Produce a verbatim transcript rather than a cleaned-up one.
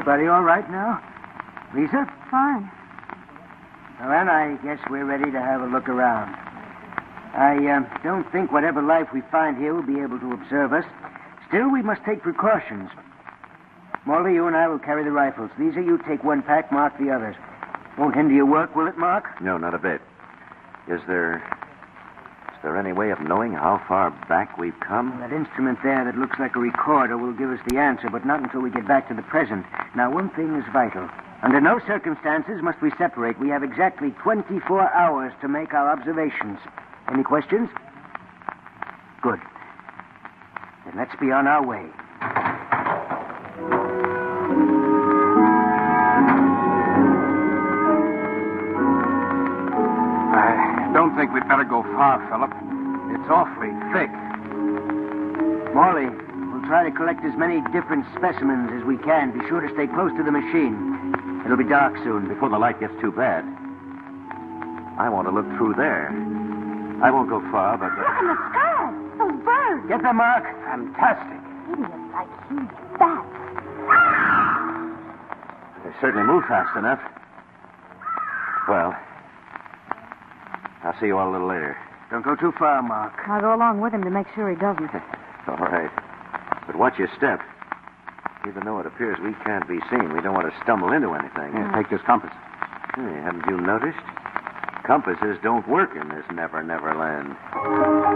Everybody all right now? Lisa? Fine. Well, then I guess we're ready to have a look around. I uh, don't think whatever life we find here will be able to observe us. Still, we must take precautions. Morley, you and I will carry the rifles. Lisa, you take one pack, Mark the others. Won't hinder your work, will it, Mark? No, not a bit. Is there... Is there any way of knowing how far back we've come? Well, that instrument there that looks like a recorder will give us the answer, but not until we get back to the present. Now, one thing is vital. Under no circumstances must we separate. We have exactly twenty-four hours to make our observations. Any questions? Good. Then let's be on our way. I don't think we'd better go far, Philip. It's awfully thick. Morley, we'll try to collect as many different specimens as we can. Be sure to stay close to the machine. It'll be dark soon. Before the light gets too bad. I want to look through there. I won't go far, but... Look in the sky. Those birds. Get them, Mark. Fantastic. Idiots like huge bats. They certainly move fast enough. Well, I'll see you all a little later. Don't go too far, Mark. I'll go along with him to make sure he doesn't. All right. But watch your step. Even though it appears we can't be seen, we don't want to stumble into anything. Yeah, take this compass. Hey, haven't you noticed? Compasses don't work in this never, never land.